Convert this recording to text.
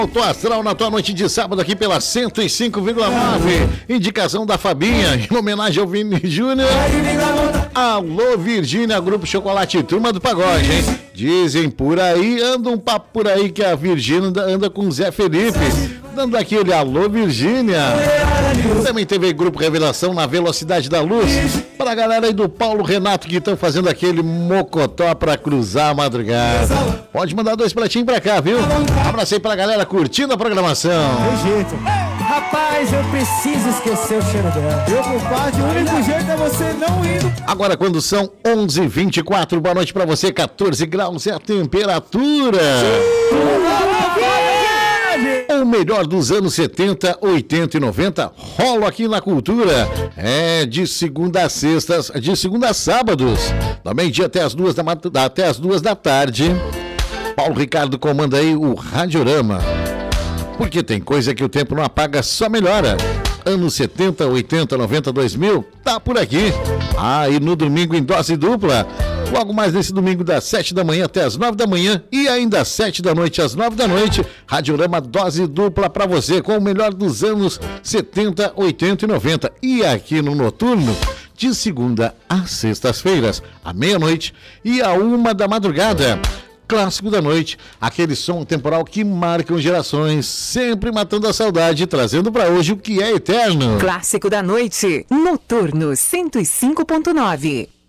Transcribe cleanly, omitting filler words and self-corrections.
Alto Astral na tua noite de sábado aqui pela 105,9. Indicação da Fabinha, em homenagem ao Vini Júnior. Alô, Virgínia, Grupo Chocolate e Turma do Pagode, hein? Dizem por aí, anda um papo por aí que a Virgínia anda com o Zé Felipe. Dando aquele alô, Virgínia. Também teve Grupo Revelação na Velocidade da Luz. Para a galera aí do Paulo Renato que estão fazendo aquele mocotó para cruzar a madrugada. Pode mandar 2 pratinhos pra cá, viu? Abraço aí pra galera curtindo a programação. De jeito. Rapaz, eu preciso esquecer o cheiro dela. Eu, compadre, o único jeito é você não indo. Agora, quando são 11h24, boa noite pra você, 14 graus é a temperatura. O melhor dos anos 70, 80 e 90 rola aqui na Cultura. É de segunda a sextas, de segunda a sábados, da meio-dia até as 2 da tarde. Paulo Ricardo comanda aí o Radiorama. Porque tem coisa que o tempo não apaga, só melhora. Anos 70, 80, 90, 2000, tá por aqui. Ah, e no domingo em dose dupla. Logo mais nesse domingo das 7 da manhã até as 9 da manhã e ainda às 7 da noite às 9 da noite, Radiorama dose dupla pra você com o melhor dos anos 70, 80 e 90. E aqui no Noturno, de segunda a sextas-feiras, à meia-noite e à 1 da madrugada. Clássico da noite, aquele som temporal que marcam gerações, sempre matando a saudade, trazendo pra hoje o que é eterno. Clássico da noite, Noturno 105.9.